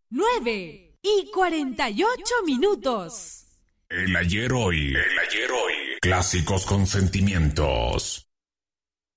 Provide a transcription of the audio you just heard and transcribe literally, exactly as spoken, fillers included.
nueve y cuarenta y ocho minutos. El ayer hoy. El ayer hoy. Clásicos con sentimientos.